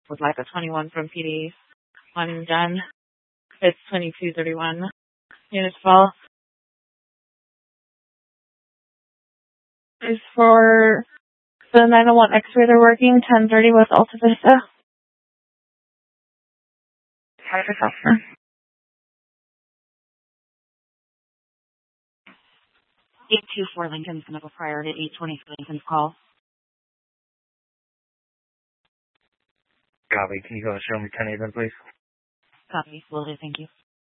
would like a 21 from PD. One done. It's 2231. Units fall. Is for the 901 excavator working 1030 with Alta Vista. Private customer. 824 Lincoln's going to go prior to 823 Lincoln's call. Copy. Can you go and show me 10 even, please? Copy. Will do. Thank you.